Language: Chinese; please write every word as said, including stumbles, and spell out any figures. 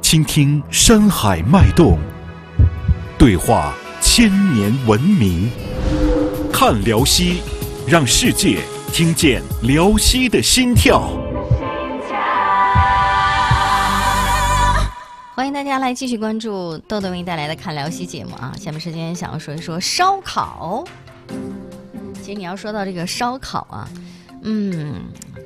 倾听山海脉动，对话千年文明。看辽西，让世界听见辽西的心跳。 欢迎大家来继续关注豆豆为你带来的看辽西节目啊！下面时间想要说一说烧烤。其实你要说到这个烧烤啊，嗯，